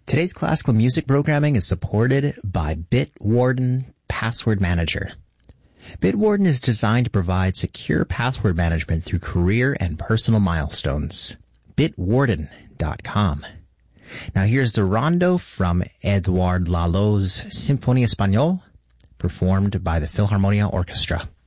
Today's classical music programming is supported by Bitwarden Password Manager. Bitwarden is designed to provide secure password management through career and personal milestones. Bitwarden.com. Now here's the rondo from Edouard Lalo's Symphonie Espagnole, performed by the Philharmonia Orchestra.